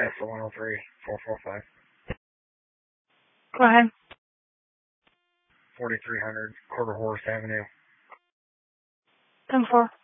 Tesla 103, 445. Go ahead. 4300 Quarter Horse Avenue. 10-4.